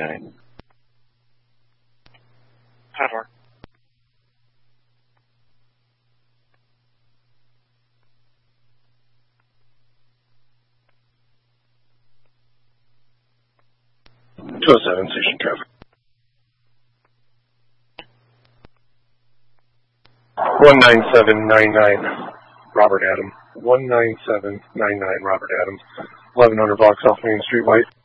Okay. Power. Station traffic. 19799 Robert Adams. 19799 Robert Adams. 1100 blocks off Main Street, White.